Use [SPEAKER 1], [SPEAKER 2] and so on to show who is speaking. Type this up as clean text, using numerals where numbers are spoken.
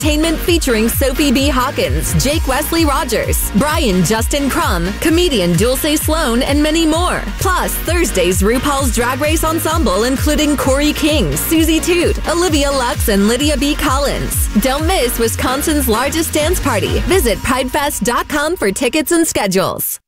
[SPEAKER 1] entertainment featuring Sophie B. Hawkins, Jake Wesley Rogers, Brian Justin Crum, comedian Dulce Sloan, and many more. Plus, Thursday's RuPaul's Drag Race Ensemble, including Corey King, Susie Toot, Olivia Lux, and Lydia B. Collins. Don't miss Wisconsin's largest dance party. Visit pridefest.com for tickets and schedules.